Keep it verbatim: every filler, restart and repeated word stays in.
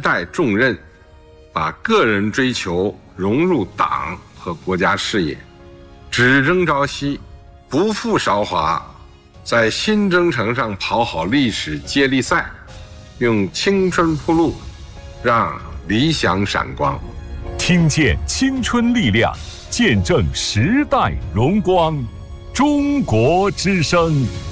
代重任，把个人追求融入党和国家事业，只争朝夕，不负韶华，在新征程上跑好历史接力赛，用青春铺路，让理想闪光。 听见青春力量，见证时代荣光。中国之声。